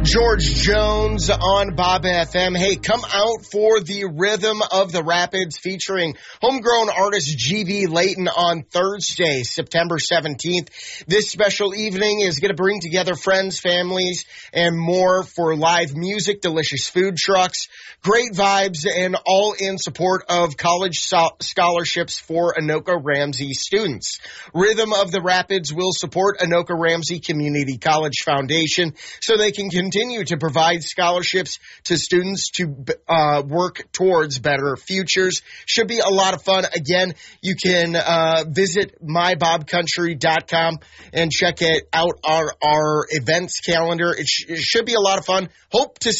George Jones on Bob FM. Hey, come out for the Rhythm of the Rapids featuring homegrown artist G.B. Layton on Thursday, September 17th. This special evening is going to bring together friends, families, and more for live music, delicious food trucks, great vibes, and all in support of college scholarships for Anoka Ramsey students. Rhythm of the Rapids will support Anoka Ramsey Community College Foundation so they can continue to provide scholarships to students to work towards better futures. Should be a lot of fun. Again, you can visit mybobcountry.com and check it out on our events calendar. It should be a lot of fun. Hope to